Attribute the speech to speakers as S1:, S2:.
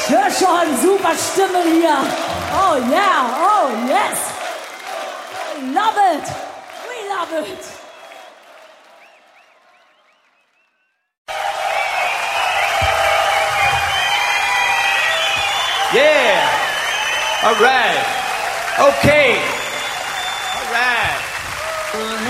S1: Ich höre schon, super Stimme hier. Oh yeah, oh yes. We love it. We love it.
S2: Yeah. All right. Okay. All right.